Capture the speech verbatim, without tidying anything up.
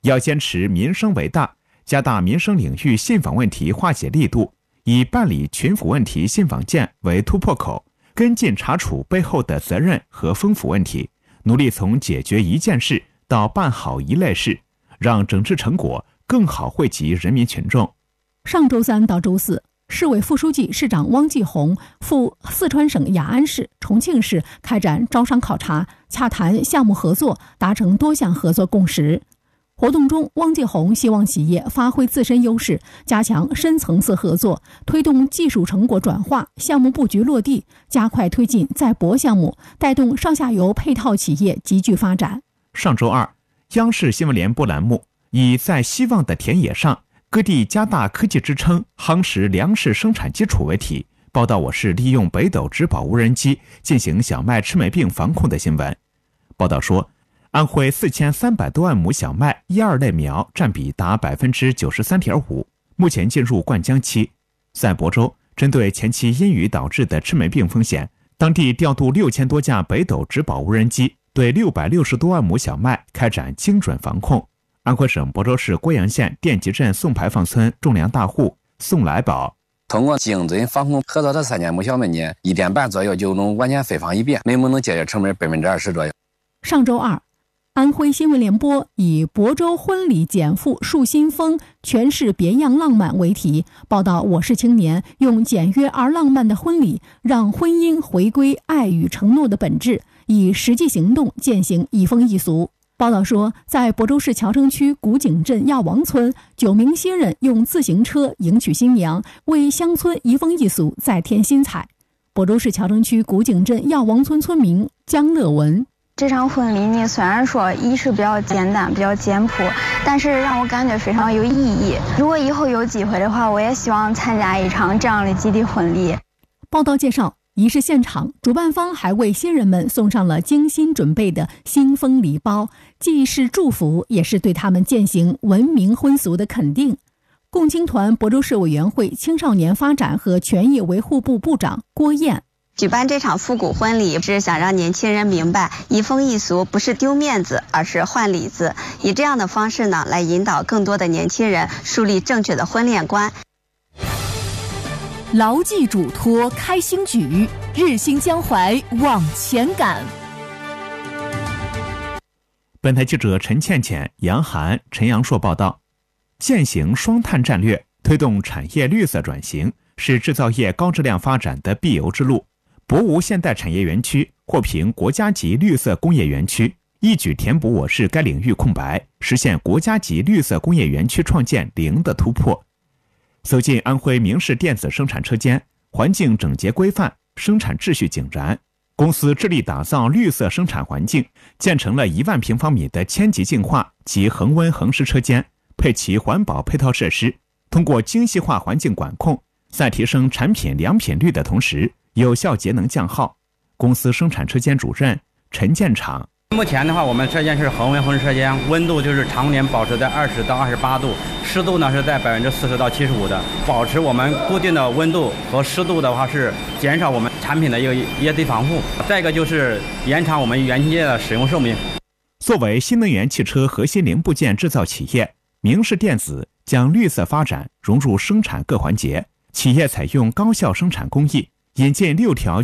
要坚持民生为大，加大民生领域信访问题化解力度，以办理群辅问题信访件为突破口，跟进查处背后的责任和丰富问题，努力从解决一件事到办好一类事，让整治成果更好惠及人民群众。 上周三到周四，市委副书记、市长汪继红赴四川省雅安市、重庆市开展招商考察，洽谈项目合作，达成多项合作共识。活动中，汪继红希望企业发挥自身优势，加强深层次合作，推动技术成果转化、项目布局落地，加快推进在博项目，带动上下游配套企业集聚发展。 上周二，央视新闻联播栏目以在希望的田野上，各地加大科技支撑，夯实粮食生产基础为题，报道我市利用北斗植保无人机进行小麦赤霉病防控的新闻。报道说，安徽四千三百多万亩小麦一二类苗占比达百分之九十三点五，目前进入灌浆期。在亳州，针对前期阴雨导致的赤霉病风险，当地调度六千多架北斗植保无人机，对六百六十多万亩小麦开展精准防控。安徽省亳州市贵阳县电集镇宋牌坊村种粮大户宋来宝， 通过精准防控合作的三千亩小麦呢，一点半左右就能完全飞防一遍，每亩能节约成本百分之二十左右。 上周二，安徽新闻联播以亳州婚礼减负树新风，诠释别样浪漫为题，报道我市青年用简约而浪漫的婚礼，让婚姻回归爱与承诺的本质，以实际行动践行一风一俗。报道说，在亳州市乔城区古井镇亚王村，九名新人用自行车迎娶新娘，为乡村一风一俗再添新彩。亳州市乔城区古井镇亚王村村民江乐文， 这场婚礼呢，虽然说仪式比较简单、比较简朴，但是让我感觉非常有意义。如果以后有机会的话，我也希望参加一场这样的集体婚礼。 报道介绍，仪式现场，主办方还为新人们送上了精心准备的新风礼包，既是祝福，也是对他们践行文明婚俗的肯定。共青团亳州市委员会青少年发展和权益维护部部长郭燕， 举办这场复古婚礼是想让年轻人明白，一风一俗不是丢面子，而是换里子，以这样的方式呢，来引导更多的年轻人树立正确的婚恋观。 牢记嘱托开新举，日新江淮往前赶。 本台记者陈倩倩、杨涵、陈阳硕报道，践行双碳战略，推动产业绿色转型，是制造业高质量发展的必由之路。博芜现代产业园区获评国家级绿色工业园区，一举填补我市该领域空白，实现国家级绿色工业园区创建零的突破。走进安徽明氏电子生产车间，环境整洁规范，生产秩序井然。公司致力打造绿色生产环境，建成了一万平方米的千级净化及恒温恒湿车间，配齐环保配套设施，通过精细化环境管控，在提升产品良品率的同时，有效节能降耗。公司生产车间主任陈建厂， 目前的话，我们车间是恒温恒湿车间，温度就是常年保持在二十到二十八度，湿度呢是在百分之四十到七十五的，保持我们固定的温度和湿度的话，是减少我们产品的一个液体防护。再一个就是延长我们元器件的使用寿命。 作为新能源汽车核心零部件制造企业，明氏电子将绿色发展融入生产各环节，企业采用高效生产工艺，引进六条